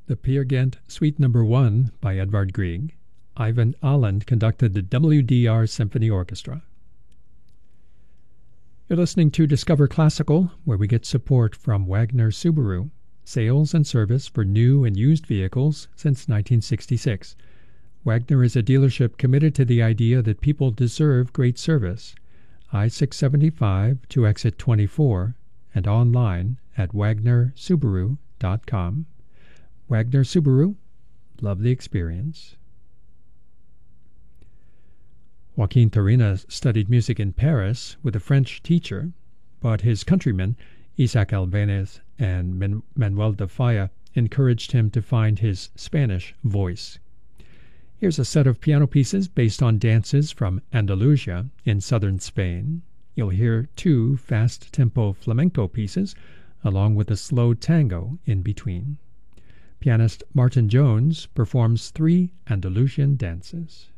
The Peer Gynt Suite No. 1 by Edvard Grieg. Ivan Alland conducted the WDR Symphony Orchestra. You're listening to Discover Classical, where we get support from Wagner Subaru, sales and service for new and used vehicles since 1966. Wagner is a dealership committed to the idea that people deserve great service. I-675 to exit 24 and online at wagnersubaru.com. Wagner Subaru, love the experience. Joaquin Turina studied music in Paris with a French teacher, but his countrymen, Isaac Albéniz and Manuel de Falla, encouraged him to find his Spanish voice. Here's a set of piano pieces based on dances from Andalusia in southern Spain. You'll hear 2 fast-tempo flamenco pieces, along with a slow tango in between. Pianist Martin Jones performs 3 Andalusian dances.